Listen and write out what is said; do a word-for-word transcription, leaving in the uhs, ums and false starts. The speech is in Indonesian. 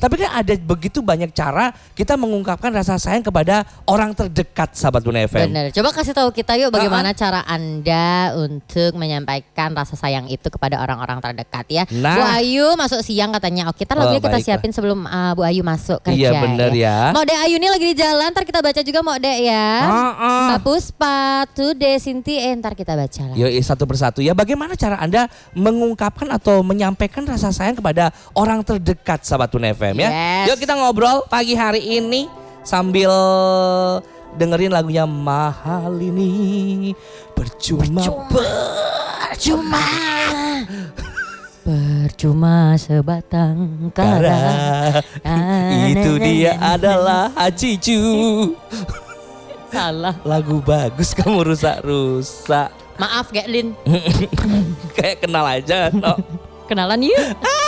Tapi kan ada begitu banyak cara kita mengungkapkan rasa sayang kepada orang terdekat sahabat Buna F M. Benar. Coba kasih tahu kita yuk bagaimana uh-huh. cara Anda untuk menyampaikan rasa sayang itu kepada orang-orang terdekat ya. Nah. Bu Ayu masuk siang katanya. Oke, kita lagunya oh, kita siapin sebelum uh, Bu Ayu masuk kerja. Iya benar ya. ya. Mau Dek Ayu ini lagi di jalan, ntar kita baca juga mau Dek ya. Uh-uh. Mbak Puspa, Tude, Sinti, eh, ntar kita baca lah. Yo, satu persatu ya. Bagaimana cara Anda mengungkapkan atau menyampaikan rasa sayang kepada orang terdekat sahabat Buna F M ya? Yes. Yuk kita ngobrol pagi hari ini sambil dengerin lagunya Mahal Ini Percuma Percuma Percuma sebatang kara. Itu dia adalah Hacicu. Salah. Lagu bagus kamu rusak-rusak. Maaf Getlin. Kayak kenal aja no. Kenalan yuk.